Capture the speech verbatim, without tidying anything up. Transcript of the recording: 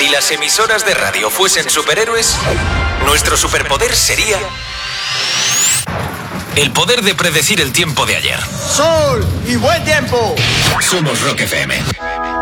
Si las emisoras de radio fuesen superhéroes, nuestro superpoder sería el poder de predecir el tiempo de ayer. ¡Sol y buen tiempo! Somos Rock F M.